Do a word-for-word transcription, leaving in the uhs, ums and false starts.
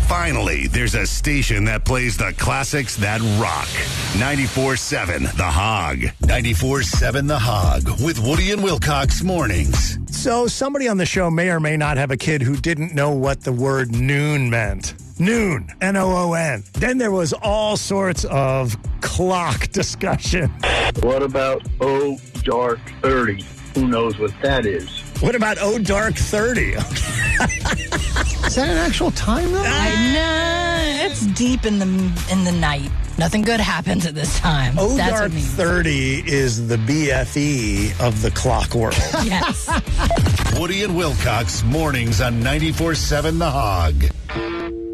Finally, there's a station that plays the classics that rock. ninety-four seven The Hog. ninety-four seven The Hog with Woody and Wilcox mornings. So somebody on the show may or may not have a kid who didn't know what the word noon meant. Noon, N O O N. Then there was all sorts of clock discussion. What about Oh Dark thirty? Who knows what that is? What about Oh Dark thirty? Is that an actual time, though? I know. It's deep in the in the night. Nothing good happens at this time. Oh That's Dark what it means. thirty is the B F E of the clock world. Yes. Woody and Wilcox mornings on ninety-four seven The Hog.